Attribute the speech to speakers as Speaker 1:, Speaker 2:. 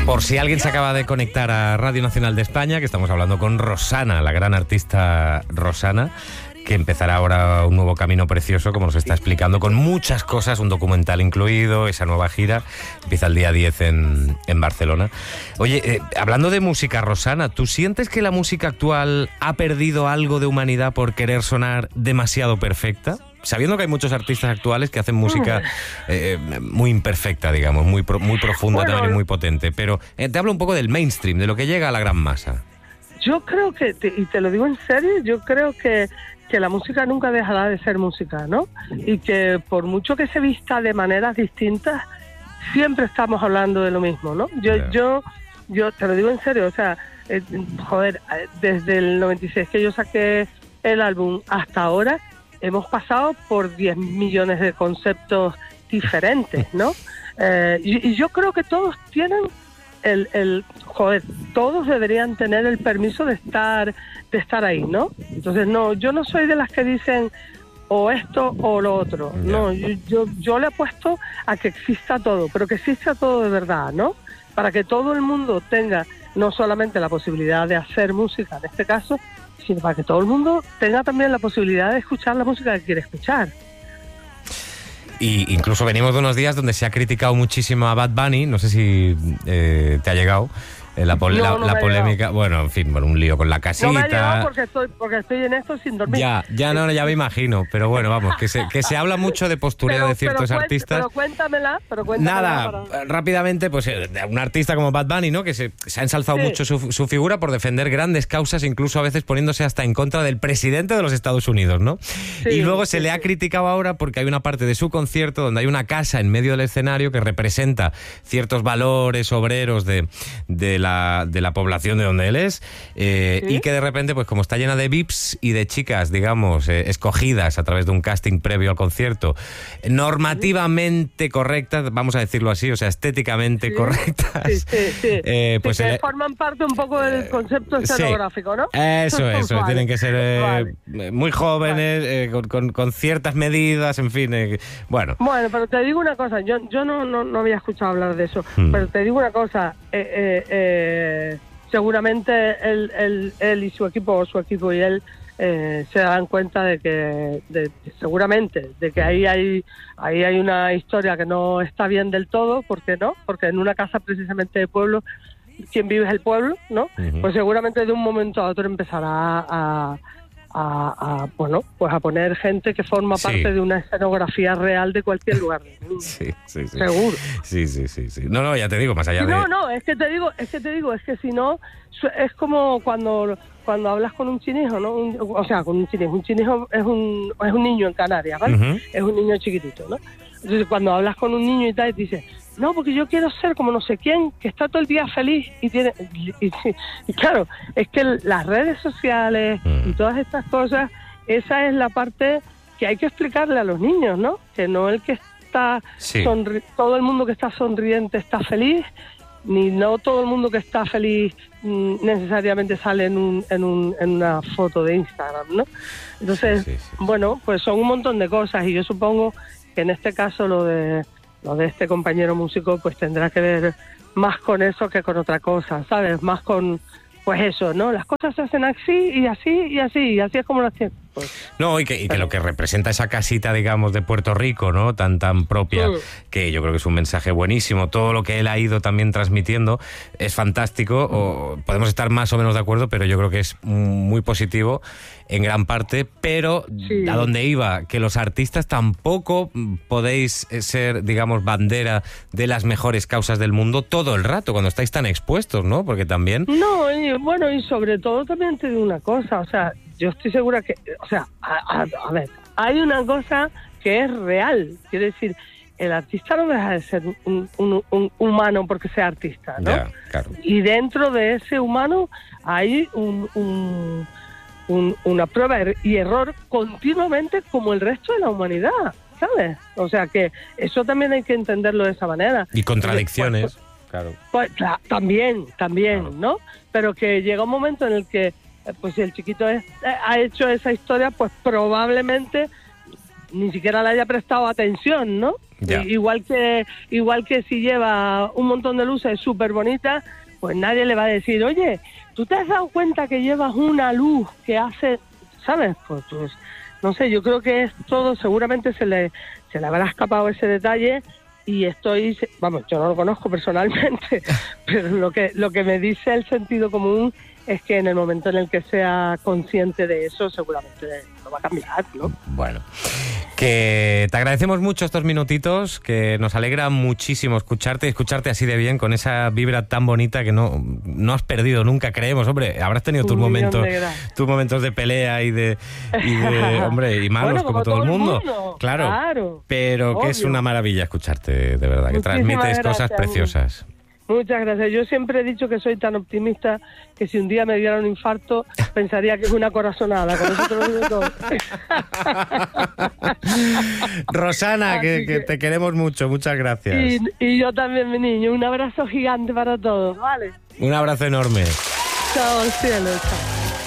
Speaker 1: Por si alguien se acaba de conectar a Radio Nacional de España, que estamos hablando con Rosana, la gran artista Rosana, que empezará ahora un nuevo camino precioso, como nos está explicando, con muchas cosas, un documental incluido, esa nueva gira, empieza el día 10 en Barcelona. Oye, hablando de música, Rosana, ¿tú sientes que la música actual ha perdido algo de humanidad por querer sonar demasiado perfecta? Sabiendo que hay muchos artistas actuales que hacen música muy imperfecta, digamos, muy profunda, bueno, también, y muy potente, pero te hablo un poco del mainstream, de lo que llega a la gran masa.
Speaker 2: Yo creo que, y te lo digo en serio, yo creo que la música nunca dejará de ser música, ¿no? Y que por mucho que se vista de maneras distintas, siempre estamos hablando de lo mismo, ¿no? Yo te lo digo en serio, o sea, desde el 96 que yo saqué el álbum hasta ahora, hemos pasado por 10 millones de conceptos diferentes, ¿no? Y yo creo que todos tienen todos deberían tener el permiso de estar ahí, ¿no? Entonces, no, yo no soy de las que dicen o esto o lo otro. Yeah. No, yo le apuesto a que exista todo, pero que exista todo de verdad, ¿no? Para que todo el mundo tenga no solamente la posibilidad de hacer música, en este caso, sino para que todo el mundo tenga también la posibilidad de escuchar la música que quiere escuchar.
Speaker 1: Y incluso venimos de unos días donde se ha criticado muchísimo a Bad Bunny, no sé si te ha llegado la polémica, bueno, en fin, un lío con la casita.
Speaker 2: No me ha llegado porque estoy en esto sin dormir.
Speaker 1: Ya me imagino, pero bueno, vamos, que se habla mucho de postureo de ciertos artistas.
Speaker 2: Pero cuéntamela.
Speaker 1: Nada, rápidamente, pues un artista como Bad Bunny, ¿no? Que se ha ensalzado mucho su figura por defender grandes causas, incluso a veces poniéndose hasta en contra del presidente de los Estados Unidos, ¿no? Y luego se le ha criticado ahora porque hay una parte de su concierto donde hay una casa en medio del escenario que representa ciertos valores obreros de la población de donde él es, y que de repente, pues como está llena de VIPs y de chicas, digamos, escogidas a través de un casting previo al concierto, normativamente correctas, vamos a decirlo así, o sea, estéticamente correctas.
Speaker 2: Pues que forman parte un poco del concepto escenográfico, ¿no?
Speaker 1: Eso, vale. Tienen que ser muy jóvenes, con ciertas medidas, en fin, bueno.
Speaker 2: Bueno, pero te digo una cosa, yo no había escuchado hablar de eso, pero te digo una cosa, seguramente él y su equipo y él se dan cuenta de que seguramente de que ahí hay una historia que no está bien del todo. ¿Por qué no? Porque en una casa precisamente de pueblo, quien vive es el pueblo, ¿no? Pues seguramente de un momento a otro empezará a poner gente que forma parte de una escenografía real de cualquier lugar.
Speaker 1: Sí.
Speaker 2: Seguro.
Speaker 1: Sí. No, ya te digo, más allá de...
Speaker 2: No, es que te digo, es que si no, es como cuando hablas con un chinijo, ¿no? Con un chinijo es un niño en Canarias, ¿vale? Es un niño chiquitito, ¿no? Entonces cuando hablas con un niño y tal, te dices, no, porque yo quiero ser como no sé quién, que está todo el día feliz y claro, es que las redes sociales y todas estas cosas, esa es la parte que hay que explicarle a los niños, ¿no? Que no el que está todo el mundo que está sonriente está feliz, ni no todo el mundo que está feliz necesariamente sale en una foto de Instagram, ¿no? Entonces, bueno, pues son un montón de cosas y yo supongo que en este caso lo de este compañero músico pues tendrá que ver más con eso que con otra cosa, ¿sabes? Más con, pues eso, ¿no? Las cosas se hacen así y así es como lo hacen. Pues,
Speaker 1: no, y que lo que representa esa casita, digamos, de Puerto Rico, ¿no? Tan propia, que yo creo que es un mensaje buenísimo. Todo lo que él ha ido también transmitiendo es fantástico. Podemos estar más o menos de acuerdo, pero yo creo que es muy positivo en gran parte. Pero a donde iba, que los artistas tampoco podéis ser, digamos, bandera de las mejores causas del mundo todo el rato, cuando estáis tan expuestos, ¿no? Porque también...
Speaker 2: No, y sobre todo también te digo una cosa, o sea, yo estoy segura que, o sea, a ver, hay una cosa que es real, quiere decir, el artista no deja de ser un humano porque sea artista, ¿no?
Speaker 1: Ya, claro.
Speaker 2: Y dentro de ese humano hay una prueba y error continuamente como el resto de la humanidad, ¿sabes? O sea que eso también hay que entenderlo de esa manera.
Speaker 1: Y contradicciones,
Speaker 2: claro. Pues, también, claro, ¿no? Pero que llega un momento en el que pues si el chiquito ha hecho esa historia, pues probablemente ni siquiera le haya prestado atención, ¿no? Igual que si lleva un montón de luces súper bonitas, pues nadie le va a decir, oye, ¿tú te has dado cuenta que llevas una luz que hace, ¿sabes? Pues no sé, yo creo que es todo, seguramente se le habrá escapado ese detalle y yo no lo conozco personalmente, pero lo que me dice el sentido común es que en el momento en el que sea consciente de eso, seguramente lo va a cambiar, ¿no?
Speaker 1: Bueno, que te agradecemos mucho estos minutitos, que nos alegra muchísimo escucharte así de bien, con esa vibra tan bonita que no has perdido nunca, creemos. Hombre, habrás tenido tus momentos de pelea y de hombre, y malos, como todo el mundo. Claro, pero obvio. Que es una maravilla escucharte, de verdad, que transmites cosas preciosas.
Speaker 2: Muchas gracias. Yo siempre he dicho que soy tan optimista que si un día me diera un infarto pensaría que es una corazonada. Con eso te lo digo todo.
Speaker 1: Rosana, que te queremos mucho. Muchas gracias.
Speaker 2: Y yo también, mi niño. Un abrazo gigante para todos, ¿vale?
Speaker 1: Un abrazo enorme.
Speaker 2: Chao, cielo. Chao.